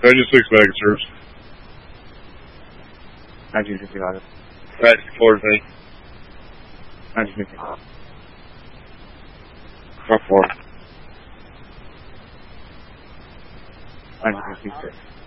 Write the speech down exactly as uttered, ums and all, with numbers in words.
ninety-six Megaserves. nineteen fifty-five. ninety-four thing. nineteen fifty. Truck four. nineteen fifty-six.